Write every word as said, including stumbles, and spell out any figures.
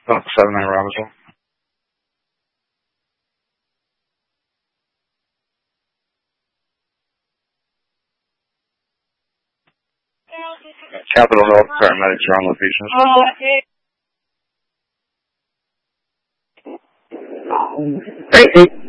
Delta seven nine Robbinsville. Capital Health paramedics are on location. Great.